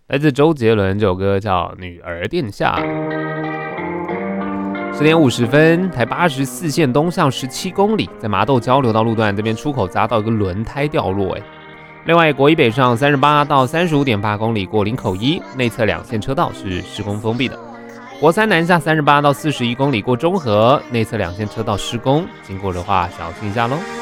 来自周杰伦，这首歌叫《女儿殿下》。10点50分，台84线东向17公里，在麻豆交流道路段这边出口匝道一个轮胎掉落。另外，国一北上38到35.8公里过林口一，内侧2线车道是施工封闭的。国三南下38到41公里过中和，内侧2线车道施工，经过的话小心一下喽。